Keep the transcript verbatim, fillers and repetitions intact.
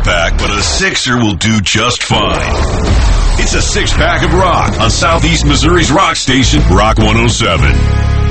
four-pack, but a sixer will do just fine. It's a six-pack of rock on Southeast Missouri's rock station, Rock one oh seven.